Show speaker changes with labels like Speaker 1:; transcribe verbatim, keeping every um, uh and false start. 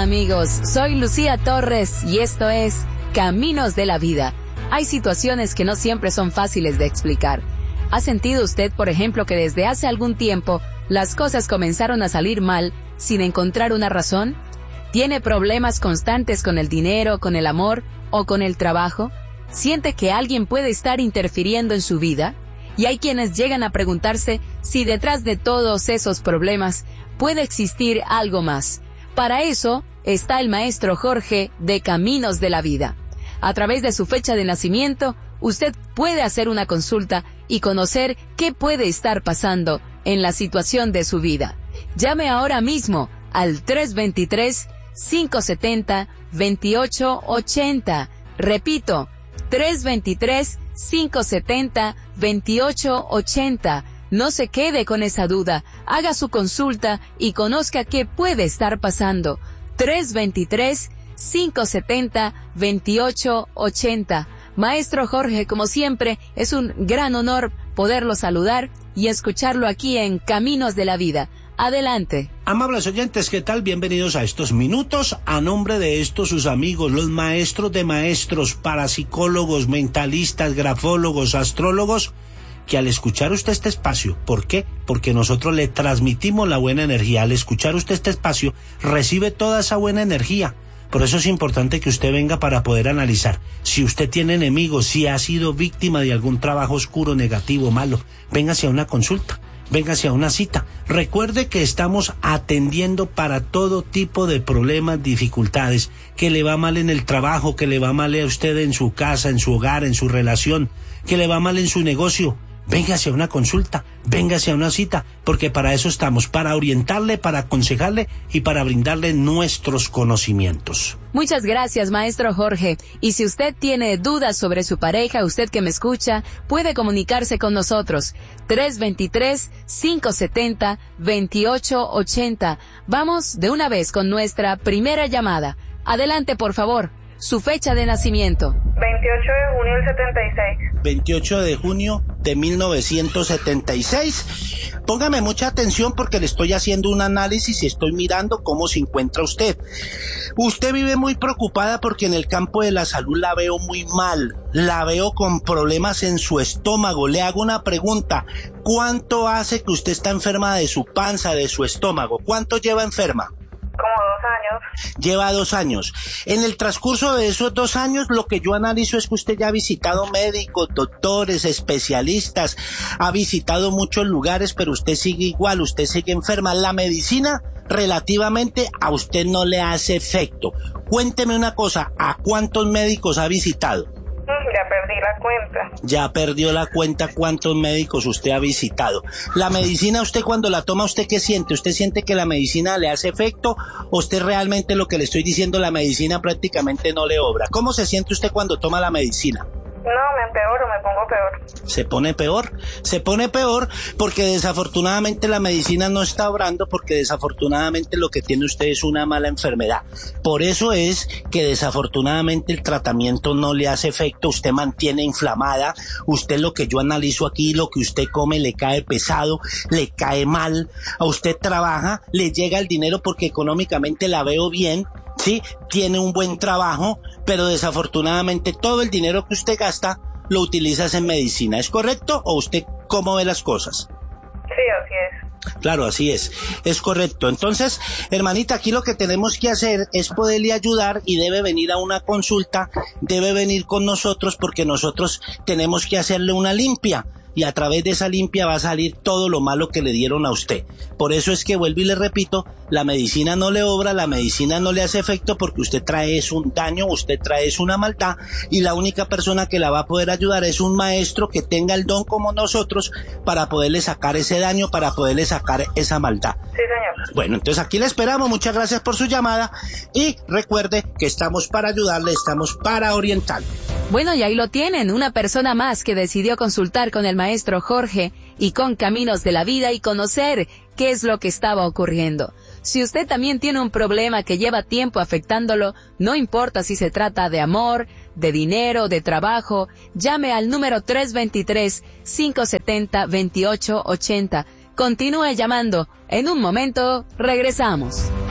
Speaker 1: amigos, soy Lucía Torres y esto es Caminos de la Vida. Hay situaciones que no siempre son fáciles de explicar. ¿Ha sentido usted, por ejemplo, que desde hace algún tiempo las cosas comenzaron a salir mal sin encontrar una razón? ¿Tiene problemas constantes con el dinero, con el amor o con el trabajo? ¿Siente que alguien puede estar interfiriendo en su vida? Y hay quienes llegan a preguntarse si detrás de todos esos problemas puede existir algo más. Para eso está el maestro Jorge de Caminos de la Vida. A través de su fecha de nacimiento, usted puede hacer una consulta y conocer qué puede estar pasando en la situación de su vida. Llame ahora mismo al tres dos tres, cinco siete cero, dos ocho ocho cero. Repito, tres dos tres, cinco siete cero, dos ocho ocho cero. No se quede con esa duda, haga su consulta y conozca qué puede estar pasando. tres dos tres, cinco siete cero, dos ocho ocho cero. Maestro Jorge, como siempre, es un gran honor poderlo saludar y escucharlo aquí en Caminos de la Vida. Adelante.
Speaker 2: Amables oyentes, ¿qué tal? Bienvenidos a estos minutos. A nombre de estos sus amigos, los maestros de maestros, parapsicólogos, mentalistas, grafólogos, astrólogos, que al escuchar usted este espacio, ¿por qué? Porque nosotros le transmitimos la buena energía. Al escuchar usted este espacio, recibe toda esa buena energía. Por eso es importante que usted venga para poder analizar. Si usted tiene enemigos, si ha sido víctima de algún trabajo oscuro, negativo, malo, véngase a una consulta, véngase a una cita. Recuerde que estamos atendiendo para todo tipo de problemas, dificultades, que le va mal en el trabajo, que le va mal a usted en su casa, en su hogar, en su relación, que le va mal en su negocio. Véngase a una consulta, véngase a una cita, porque para eso estamos, para orientarle, para aconsejarle y para brindarle nuestros conocimientos.
Speaker 1: Muchas gracias, maestro Jorge. Y si usted tiene dudas sobre su pareja, usted que me escucha, puede comunicarse con nosotros. tres dos tres, cinco siete cero, dos ocho ocho cero. Vamos de una vez con nuestra primera llamada. Adelante, por favor. Su fecha de nacimiento.
Speaker 3: veintiocho de junio del setenta y seis.
Speaker 2: veintiocho de junio de mil novecientos setenta y seis. Póngame mucha atención porque le estoy haciendo un análisis y estoy mirando cómo se encuentra usted. Usted vive muy preocupada porque en el campo de la salud la veo muy mal. La veo con problemas en su estómago. Le hago una pregunta. ¿Cuánto hace que usted está enferma de su panza, de su estómago? ¿Cuánto lleva enferma?
Speaker 3: Como dos años.
Speaker 2: Lleva dos años. En el transcurso de esos dos años, lo que yo analizo es que usted ya ha visitado médicos, doctores, especialistas, ha visitado muchos lugares, pero usted sigue igual, usted sigue enferma. La medicina, relativamente, a usted no le hace efecto. Cuénteme una cosa, ¿a cuántos médicos ha visitado?
Speaker 3: Ya perdí la cuenta.
Speaker 2: Ya perdió la cuenta cuántos médicos usted ha visitado. La medicina, usted cuando la toma, ¿usted qué siente? ¿Usted siente que la medicina le hace efecto? ¿O usted realmente lo que le estoy diciendo, la medicina prácticamente no le obra? ¿Cómo se siente usted cuando toma la medicina?
Speaker 3: No, me empeoro, me pongo peor.
Speaker 2: Se pone peor, se pone peor porque desafortunadamente la medicina no está obrando, porque desafortunadamente lo que tiene usted es una mala enfermedad. Por eso es que desafortunadamente el tratamiento no le hace efecto, usted mantiene inflamada, usted lo que yo analizo aquí, lo que usted come le cae pesado, le cae mal, a usted trabaja, le llega el dinero porque económicamente la veo bien, sí, tiene un buen trabajo, pero desafortunadamente todo el dinero que usted gasta lo utilizas en medicina. ¿Es correcto o usted cómo ve las cosas?
Speaker 3: Sí, así es.
Speaker 2: Claro, así es, es correcto. Entonces, hermanita, aquí lo que tenemos que hacer es poderle ayudar y debe venir a una consulta, debe venir con nosotros porque nosotros tenemos que hacerle una limpia. Y a través de esa limpia va a salir todo lo malo que le dieron a usted. Por eso es que vuelvo y le repito, la medicina no le obra, la medicina no le hace efecto porque usted trae es un daño, usted trae es una maldad y la única persona que la va a poder ayudar es un maestro que tenga el don como nosotros para poderle sacar ese daño, para poderle sacar esa maldad.
Speaker 3: Sí, señor.
Speaker 2: Bueno, entonces aquí le esperamos, muchas gracias por su llamada y recuerde que estamos para ayudarle, estamos para orientarle.
Speaker 1: Bueno, y ahí lo tienen, una persona más que decidió consultar con el maestro Jorge y con Caminos de la Vida y conocer qué es lo que estaba ocurriendo. Si usted también tiene un problema que lleva tiempo afectándolo, no importa si se trata de amor, de dinero, de trabajo, llame al número tres dos tres, cinco siete cero, dos ocho ocho cero. Continúe llamando. En un momento, regresamos.